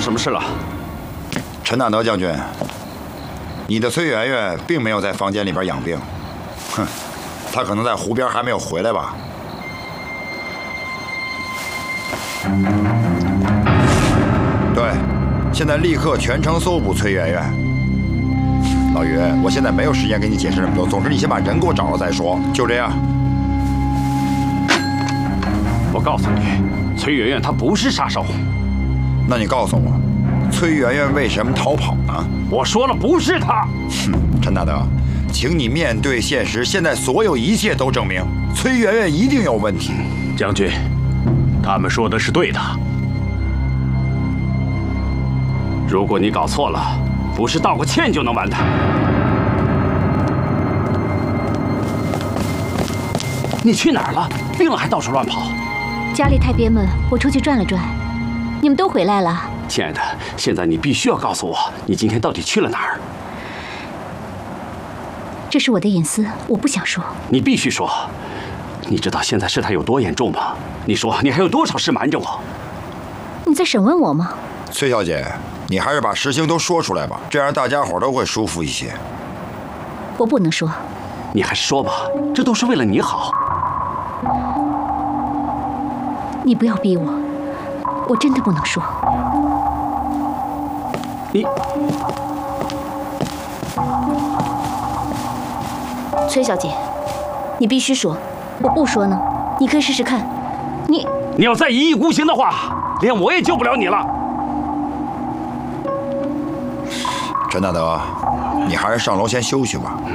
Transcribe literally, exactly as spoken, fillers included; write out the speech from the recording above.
什么事了？ 陈大德将军，你的崔媛媛并没有在房间里边养病，哼，她可能在湖边还没有回来吧。对，现在立刻全城搜捕崔媛媛。老于，我现在没有时间给你解释那么多，总之你先把人给我找了再说。就这样。 我告诉你，崔媛媛她不是杀手。 那你告诉我，崔媛媛为什么逃跑呢？ 我说了，不是她。 哼，陈大德，请你面对现实，现在所有一切都证明崔媛媛一定有问题。 将军，他们说的是对的。如果你搞错了，不是道个歉就能完的。你去哪儿了？病了还到处乱跑？ 家里太憋闷，我出去转了转。你们都回来了。 亲爱的，现在你必须要告诉我，你今天到底去了哪儿？ 这是我的隐私，我不想说。 你必须说。你知道现在事态有多严重吗？你说，你还有多少事瞒着我？ 你在审问我吗？ 崔小姐，你还是把实情都说出来吧，这样大家伙都会舒服一些。 我不能说。 你还是说吧，这都是为了你好。 你不要逼我，我真的不能说。 你， 崔小姐，你必须说。我不说呢，你可以试试看。你， 你要再一意孤行的话，连我也救不了你了。 陈大德，你还是上楼先休息吧。